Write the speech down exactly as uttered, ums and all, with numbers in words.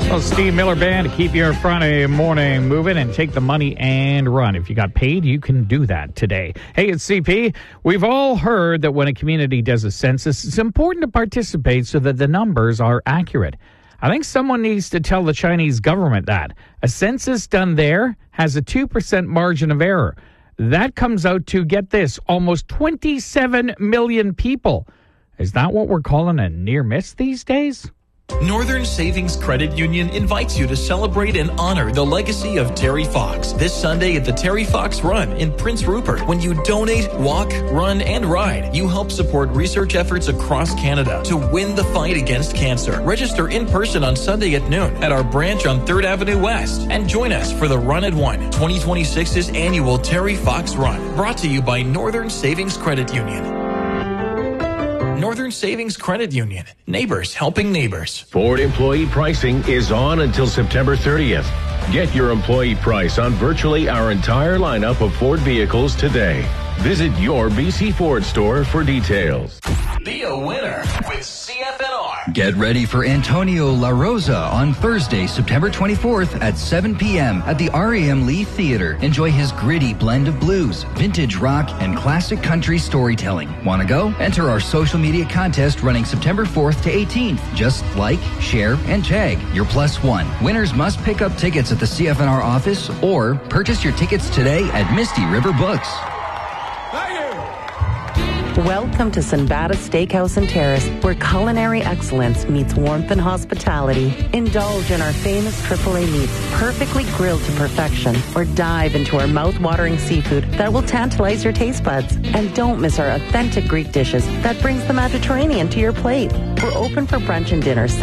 Well, Steve Miller Band to keep your Friday morning moving and take the money and run. If you got paid, you can do that today. Hey, it's C P. We've all heard that when a community does a census, it's important to participate so that the numbers are accurate. I think someone needs to tell the Chinese government that. A census done there has a two percent margin of error. That comes out to, get this, almost twenty-seven million people. Is that what we're calling a near miss these days? Northern Savings Credit Union invites you to celebrate and honor the legacy of Terry Fox this Sunday at the Terry Fox Run in Prince Rupert. When you donate, walk, run, and ride, you help support research efforts across Canada to win the fight against cancer. Register in person on Sunday at noon at our branch on third Avenue West and join us for the Run at One, twenty twenty-six's annual Terry Fox Run, brought to you by Northern Savings Credit Union. Northern Savings Credit Union. Neighbors helping neighbors. Ford employee pricing is on until September thirtieth. Get your employee price on virtually our entire lineup of Ford vehicles today. Visit your B C Ford store for details. Be a winner with C F N R. Get ready for Antonio La Rosa on Thursday, September twenty-fourth at seven p.m. at the R E M Lee Theater. Enjoy his gritty blend of blues, vintage rock, and classic country storytelling. Want to go? Enter our social media contest running September fourth to eighteenth. Just like, share, and tag your plus one. Winners must pick up tickets at the C F N R office or purchase your tickets today at Misty River Books. Welcome to Sinbada Steakhouse and Terrace, where culinary excellence meets warmth and hospitality. Indulge in our famous triple A meats, perfectly grilled to perfection, or dive into our mouth-watering seafood that will tantalize your taste buds. And don't miss our authentic Greek dishes that brings the Mediterranean to your plate. We're open for brunch and dinner